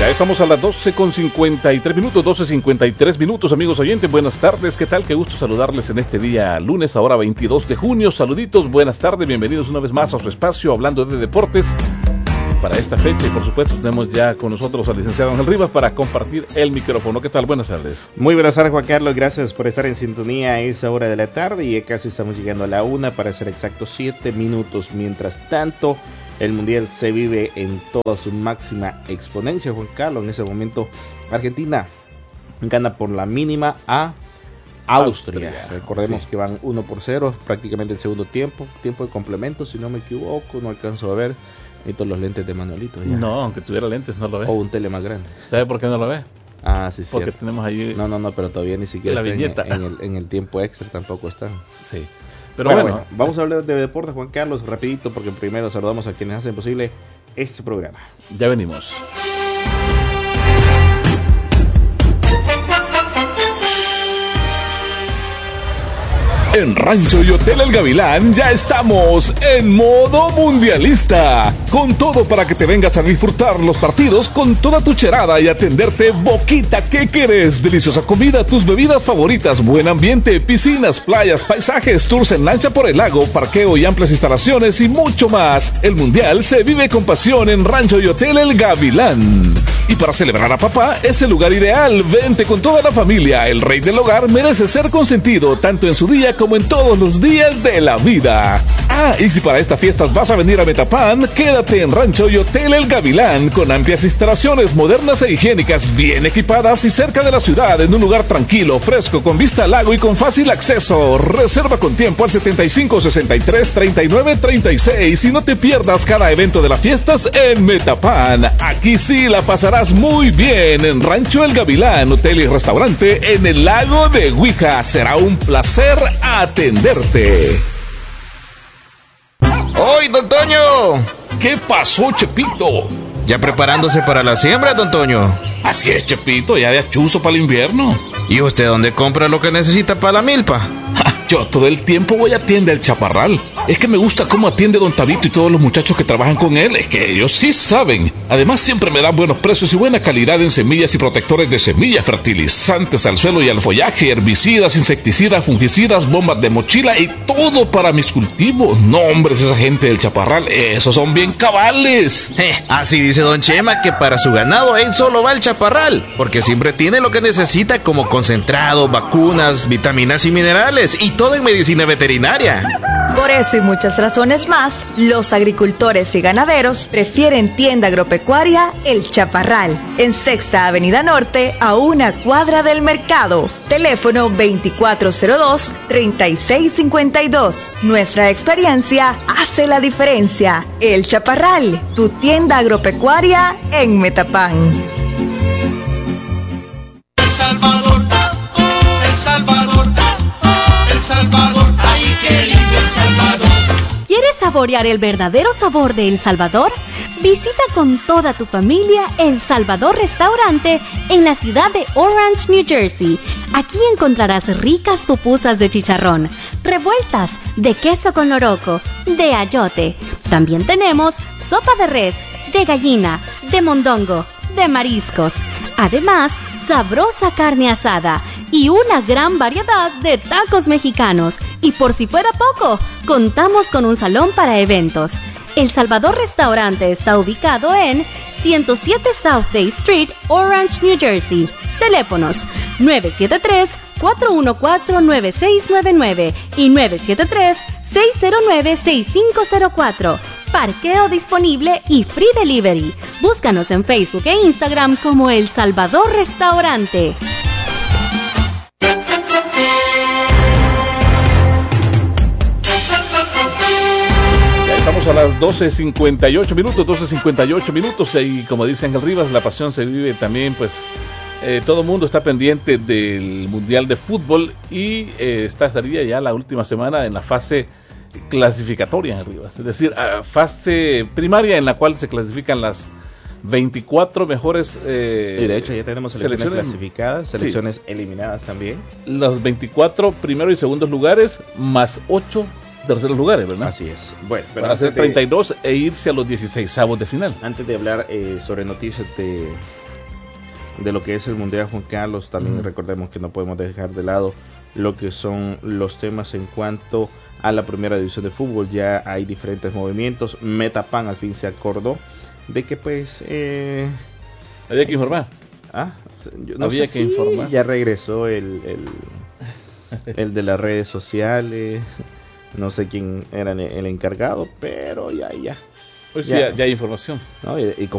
Ya estamos a las 12:53 minutos, amigos oyentes. Buenas tardes, ¿qué tal? Qué gusto saludarles en este día lunes, ahora 22 de junio. Saluditos, buenas tardes, bienvenidos una vez más a su espacio hablando de deportes para esta fecha. Y por supuesto tenemos ya con nosotros al licenciado Ángel Rivas para compartir el micrófono. ¿Qué tal? Buenas tardes. Muy buenas tardes, Juan Carlos. Gracias por estar en sintonía a esa hora de la tarde. Y ya casi estamos llegando a la 1 para ser exactos 7 minutos. Mientras tanto, el Mundial se vive en toda su máxima exponencia, Juan Carlos. En ese momento, Argentina gana por la mínima a Austria. Recordemos que van 1-0, prácticamente el segundo tiempo de complemento, si no me equivoco, no alcanzo a ver. Necesito los lentes de Manuelito. Ya. No, aunque tuviera lentes, no lo ve. O un tele más grande. ¿Sabe por qué no lo ve? Ah, sí, sí. Porque tenemos ahí... No, pero todavía ni siquiera la viñeta. En el tiempo extra tampoco están. Sí. Pero bueno, vamos a hablar de deportes, Juan Carlos, rapidito, porque primero saludamos a quienes hacen posible este programa. Ya venimos. En Rancho y Hotel El Gavilán ya estamos en modo mundialista, con todo para que te vengas a disfrutar los partidos con toda tu cherada y atenderte boquita que querés, deliciosa comida, tus bebidas favoritas, buen ambiente, piscinas, playas, paisajes, tours en lancha por el lago, parqueo y amplias instalaciones y mucho más. El mundial se vive con pasión en Rancho y Hotel El Gavilán. Y para celebrar a papá es el lugar ideal. Vente con toda la familia. El rey del hogar merece ser consentido tanto en su día como en todos los días de la vida. Ah, y si para estas fiestas vas a venir a Metapan, quédate en Rancho y Hotel El Gavilán, con amplias instalaciones modernas e higiénicas, bien equipadas y cerca de la ciudad, en un lugar tranquilo, fresco, con vista al lago y con fácil acceso. Reserva con tiempo al 7563-3936 y no te pierdas cada evento de las fiestas en Metapan. Aquí sí la pasarás muy bien en Rancho El Gavilán, hotel y restaurante en el lago de Huija. Será un placer atenderte. ¡Hoy, don Toño! ¿Qué pasó, Chepito? ¿Ya preparándose para la siembra, don Toño? Así es, Chepito, ya de achuzo para el invierno. ¿Y usted dónde compra lo que necesita para la milpa? Yo todo el tiempo voy a Tienda El Chaparral. Es que me gusta cómo atiende don Tabito y todos los muchachos que trabajan con él. Es que ellos sí saben. Además siempre me dan buenos precios y buena calidad en semillas y protectores de semillas, fertilizantes al suelo y al follaje, herbicidas, insecticidas, fungicidas, bombas de mochila y todo para mis cultivos. No, hombre, esa gente del Chaparral, esos son bien cabales. Así dice don Chema que para su ganado él solo va al Chaparral, porque siempre tiene lo que necesita como concentrado, vacunas, vitaminas y minerales, y todo en medicina veterinaria. Por eso y muchas razones más, los agricultores y ganaderos prefieren Tienda Agropecuaria El Chaparral, en Sexta Avenida Norte, a una cuadra del mercado. Teléfono 2402-3652. Nuestra experiencia hace la diferencia. El Chaparral, tu tienda agropecuaria en Metapán. El Salvador, El Salvador, El Salvador, ay, qué lindo El Salvador. ¿Quieres saborear el verdadero sabor de El Salvador? Visita con toda tu familia El Salvador Restaurante en la ciudad de Orange, New Jersey. Aquí encontrarás ricas pupusas de chicharrón, revueltas de queso con loroco, de ayote. También tenemos sopa de res, de gallina, de mondongo, de mariscos. Además, sabrosa carne asada y una gran variedad de tacos mexicanos. Y por si fuera poco, contamos con un salón para eventos. El Salvador Restaurante está ubicado en 107 South Day Street, Orange, New Jersey. Teléfonos 973-414-9699 y 973-609-6504. Parqueo disponible y free delivery. Búscanos en Facebook e Instagram como El Salvador Restaurante. Estamos a las 12:58 minutos y como dice Ángel Rivas, la pasión se vive también, pues todo el mundo está pendiente del Mundial de Fútbol y estaría ya la última semana en la fase clasificatoria, Ángel Rivas, es decir, fase primaria en la cual se clasifican las 24 mejores y de hecho ya tenemos selecciones clasificadas, selecciones eliminadas también. Los 24 primeros y segundos lugares más 8 terceros lugares, ¿verdad? Así es. Bueno, pero para hacer 32 e irse a los 16avos de final. Antes de hablar sobre noticias de lo que es el Mundial, Juan Carlos. También recordemos que no podemos dejar de lado lo que son los temas en cuanto a la primera división de fútbol. Ya hay diferentes movimientos. Metapan al fin se acordó de que pues había que informar. Yo no había sé que si informar. ya regresó el de las redes sociales. No sé quién era el encargado, pero ya. Pues ya hay información. ¿No? Y